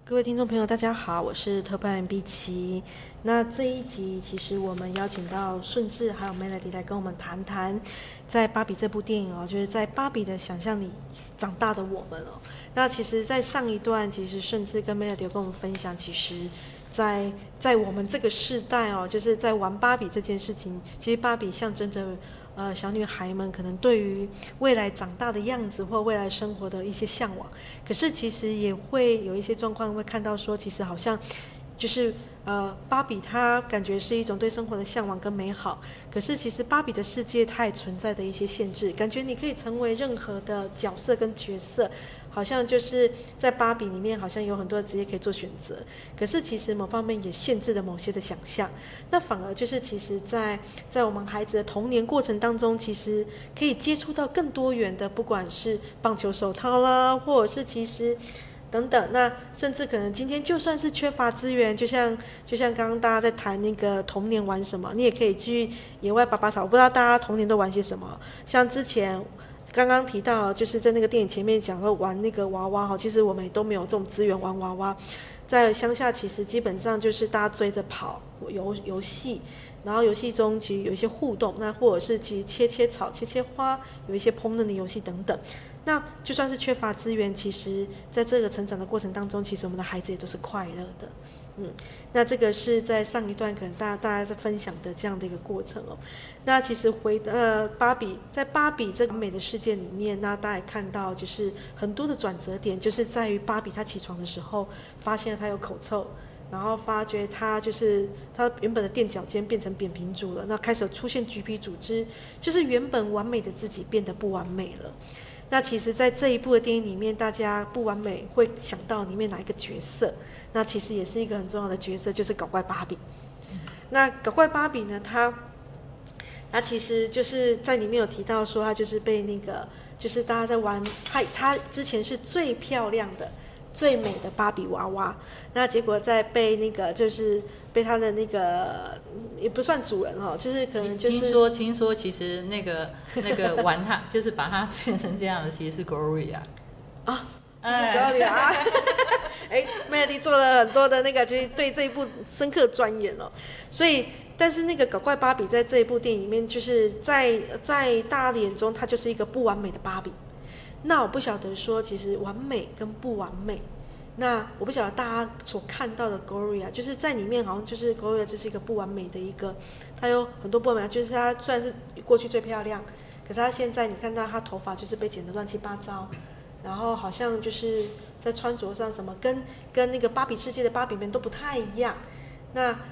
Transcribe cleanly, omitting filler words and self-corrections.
各位听众朋友，大家好，我是特派员碧琪。那这一集其实我们邀请到顺治还有 Melody 来跟我们谈谈，在芭比这部电影哦，就是在芭比的想象里长大的我们哦。那其实，在上一段，其实顺治跟 Melody 有跟我们分享，其实在我们这个世代哦，就是在玩芭比这件事情，其实芭比象征着。小女孩们可能对于未来长大的样子或未来生活的一些向往，可是其实也会有一些状况会看到说，其实好像就是芭比她感觉是一种对生活的向往跟美好，可是其实芭比的世界它也存在的一些限制，感觉你可以成为任何的角色跟角色。好像就是在芭比里面，好像有很多的职业可以做选择，可是其实某方面也限制了某些的想象。那反而就是其实在我们孩子的童年过程当中，其实可以接触到更多元的，不管是棒球手套啦，或者是其实等等，那甚至可能今天就算是缺乏资源，就像刚刚大家在谈那个童年玩什么，你也可以去野外拔拔草。我不知道大家童年都玩些什么，像之前。刚刚提到，就是在那个电影前面讲说玩那个娃娃哈，其实我们也都没有这种资源玩娃娃。在乡下，其实基本上就是大家追着跑游戏，然后游戏中其实有一些互动，那或者是其实切草、切花，有一些烹饪的游戏等等。那就算是缺乏资源，其实在这个成长的过程当中，其实我们的孩子也都是快乐的。那这个是在上一段可能大家在分享的这样的一个过程哦。那其实芭比在芭比这个美的世界里面，那大家也看到就是很多的转折点，就是在于芭比她起床的时候，发现她有口臭。然后发觉她就是她原本的垫脚尖变成扁平足了，那开始出现橘皮组织，就是原本完美的自己变得不完美了。那其实，在这一部的电影里面，大家不完美会想到里面哪一个角色？那其实也是一个很重要的角色，就是搞怪芭比。那搞怪芭比呢，她其实就是在里面有提到说，她就是被那个，就是大家在玩，她之前是最漂亮的、最美的芭比娃娃，那结果在被那个就是被她的那个也不算主人哦，就是可能就是听说其实那个玩它就是把它变成这样的，其实是 Gloria 啊。就是 Gloria 啊，Melody 做了很多的那个，其实对这一部深刻钻研哦。所以，但是那个搞怪芭比在这一部电影里面，就是在大家的眼中，她就是一个不完美的芭比。那我不晓得说，其实完美跟不完美，那我不晓得大家所看到的 Gloria， 就是在里面好像就是 Gloria 就是一个不完美的一个，她有很多不完美，就是她虽然是过去最漂亮，可是她现在你看到她头发就是被剪得乱七八糟。然后好像就是在穿着上什么跟那个芭比世界的芭比们都不太一样。那